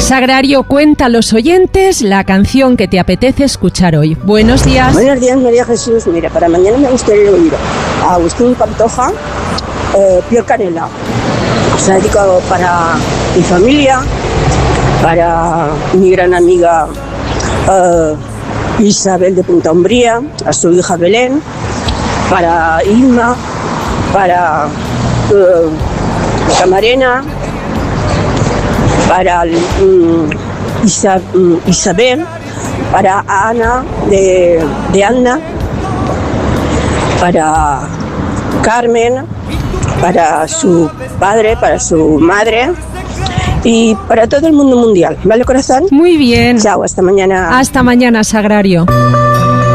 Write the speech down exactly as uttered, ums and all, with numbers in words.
Sagrario cuenta a los oyentes la canción que te apetece escuchar hoy. Buenos días. Buenos días, María Jesús. Mira, para mañana me gustaría oír a Agustín Pantoja, eh, Piel Canela. O sea, dedicado para mi familia, para mi gran amiga eh, Isabel de Punta Umbría, a su hija Belén, para Irma, para eh, Camarena, para um, Isa, um, Isabel, para Ana de, de Anna, para Carmen, para su padre, para su madre y para todo el mundo mundial. ¿Vale, corazón? Muy bien. Chao, hasta mañana. Hasta mañana, Sagrario.